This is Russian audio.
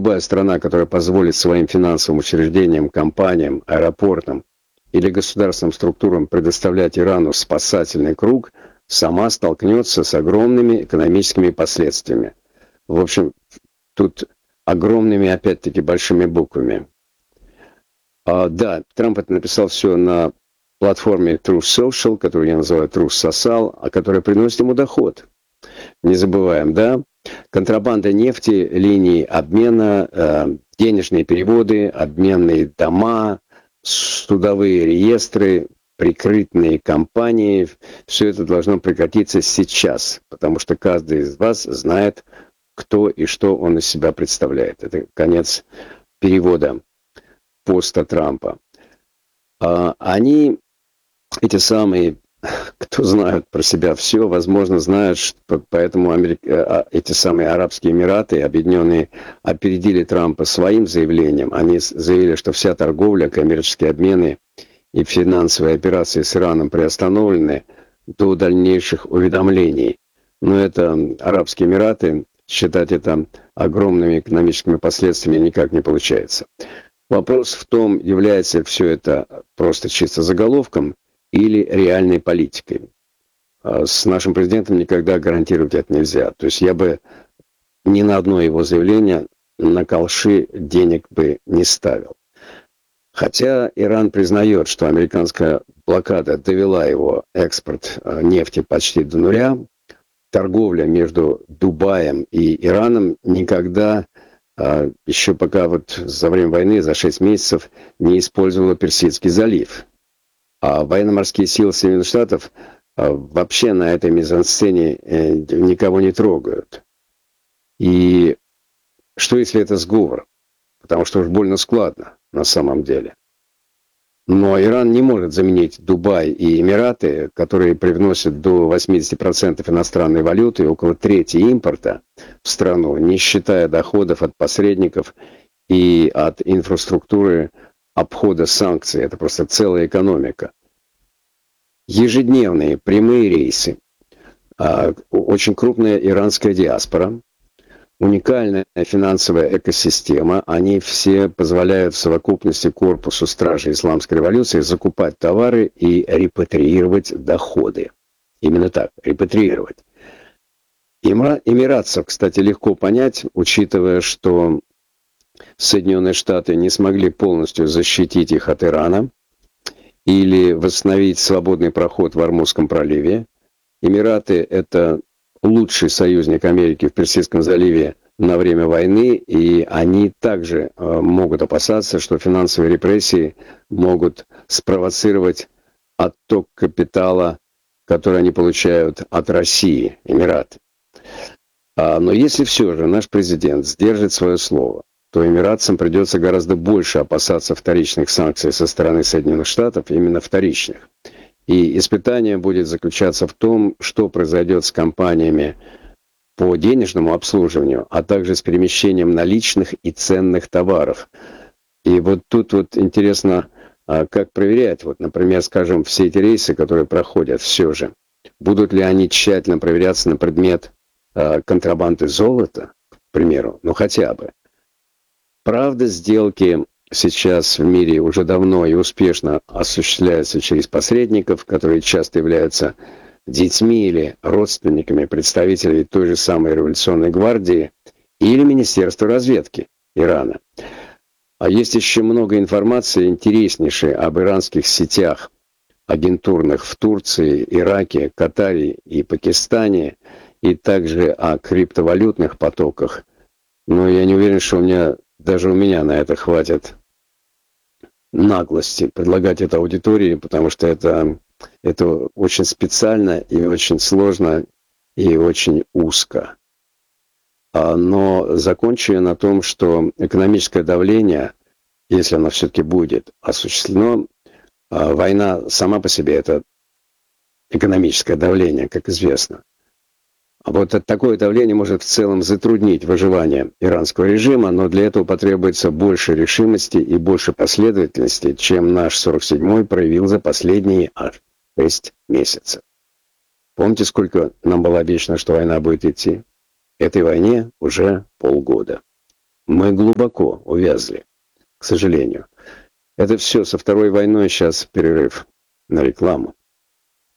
любая страна, которая позволит своим финансовым учреждениям, компаниям, аэропортам или государственным структурам предоставлять Ирану спасательный круг, сама столкнется с огромными экономическими последствиями. В общем, тут огромными, опять-таки, большими буквами. Да, Трамп это написал все на платформе Truth Social, которую я называю Truth Social, а которая приносит ему доход. Не забываем, да? Контрабанда нефти, линии обмена, денежные переводы, обменные дома, судовые реестры, прикрытные компании. Все это должно прекратиться сейчас, потому что каждый из вас знает, кто и что он из себя представляет. Это конец перевода поста Трампа. Они, эти самые, кто знает про себя все, возможно, знают, что поэтому эти самые Арабские Эмираты, объединенные, опередили Трампа своим заявлением. Они заявили, что вся торговля, коммерческие обмены и финансовые операции с Ираном приостановлены до дальнейших уведомлений. Но это Арабские Эмираты, считать это огромными экономическими последствиями никак не получается. Вопрос в том, является все это просто чисто заголовком или реальной политикой. С нашим президентом никогда гарантировать это нельзя. То есть я бы ни на одно его заявление на колши денег бы не ставил. Хотя Иран признает, что американская блокада довела его экспорт нефти почти до нуля, торговля между Дубаем и Ираном никогда, еще пока вот за время войны, за 6 месяцев, не использовала Персидский залив. А военно-морские силы Соединенных Штатов вообще на этой мизансцене никого не трогают. И что если это сговор? Потому что уж больно складно на самом деле. Но Иран не может заменить Дубай и Эмираты, которые привносят до 80% иностранной валюты и около трети импорта в страну, не считая доходов от посредников и от инфраструктуры обхода санкций. Это просто целая экономика. Ежедневные прямые рейсы, очень крупная иранская диаспора, уникальная финансовая экосистема, они все позволяют в совокупности корпусу стражей исламской революции закупать товары и репатриировать доходы. Именно так, репатриировать. Эмиратцев, кстати, легко понять, учитывая, что Соединенные Штаты не смогли полностью защитить их от Ирана или восстановить свободный проход в Ормузском проливе. Эмираты – это лучший союзник Америки в Персидском заливе на время войны, и они также могут опасаться, что финансовые репрессии могут спровоцировать отток капитала, который они получают от России, Эмираты. Но если все же наш президент сдержит свое слово, то эмиратцам придется гораздо больше опасаться вторичных санкций со стороны Соединенных Штатов, именно вторичных. И испытание будет заключаться в том, что произойдет с компаниями по денежному обслуживанию, а также с перемещением наличных и ценных товаров. И вот тут вот интересно, как проверять, вот, например, скажем, все эти рейсы, которые проходят, все же, будут ли они тщательно проверяться на предмет контрабанды золота, к примеру, ну хотя бы. Правда, сделки сейчас в мире уже давно и успешно осуществляются через посредников, которые часто являются детьми или родственниками представителей той же самой революционной гвардии или Министерства разведки Ирана. А есть еще много информации интереснейшей об иранских сетях агентурных в Турции, Ираке, Катаре и Пакистане, и также о криптовалютных потоках. Но я не уверен, что даже у меня на это хватит наглости предлагать это аудитории, потому что это очень специально и очень сложно и очень узко. Но закончу я на том, что экономическое давление, если оно все-таки будет осуществлено, война сама по себе это экономическое давление, как известно. А вот такое давление может в целом затруднить выживание иранского режима, но для этого потребуется больше решимости и больше последовательности, чем наш 47-й проявил за последние 6 месяцев. Помните, сколько нам было обещано, что война будет идти? Этой войне уже полгода. Мы глубоко увязли, к сожалению. Это все, со второй войной сейчас перерыв на рекламу.